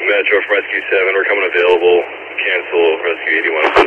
Metro from Rescue 7. We're coming available. Cancel Rescue 81.